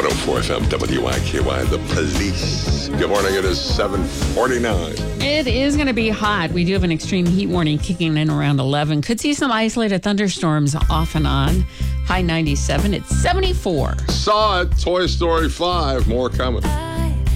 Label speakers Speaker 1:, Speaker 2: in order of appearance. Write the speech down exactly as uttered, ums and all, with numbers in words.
Speaker 1: one oh four F M W I K Y, The Police. Good morning. It is seven forty-nine.
Speaker 2: It is going to be hot. We do have an extreme heat warning kicking in around eleven. Could see some isolated thunderstorms off and on. High ninety-seven. It's seventy-four.
Speaker 1: Saw it. Toy Story five. More coming.